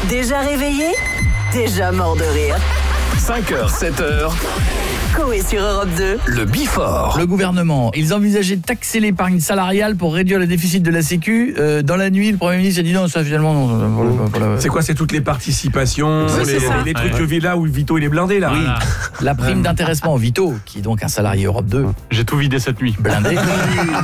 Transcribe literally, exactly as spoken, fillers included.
Déjà réveillé? Déjà mort de rire. cinq heures, sept heures. Coé sur Europe deux. Le Bifort. Le gouvernement, ils envisageaient de taxer l'épargne salariale pour réduire le déficit de la Sécu. Euh, dans la nuit, le Premier ministre a dit non, ça finalement non. non, non, non, non. C'est quoi? C'est toutes les participations, Oui, les, c'est ça. les trucs Ouais. de Villa où Vito il est blindé là. Oui, la prime d'intéressement Vito, qui est donc un salarié Europe deux, J'ai tout vidé cette nuit. blindé.